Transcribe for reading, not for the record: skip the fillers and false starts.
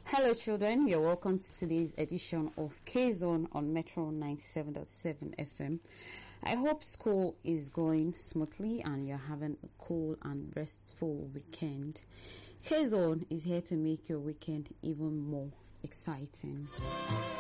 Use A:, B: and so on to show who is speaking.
A: Hello children, you're welcome to today's edition of K-Zone on Metro 97.7 FM. I hope school is going smoothly and you're having a cool and restful weekend. K-Zone is here to make your weekend even more exciting.